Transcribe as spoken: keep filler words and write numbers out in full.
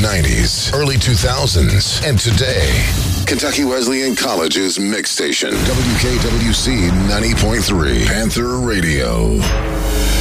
nineties, early two thousands, and today. Kentucky Wesleyan College's mix station, W K W C ninety point three, Panther Radio.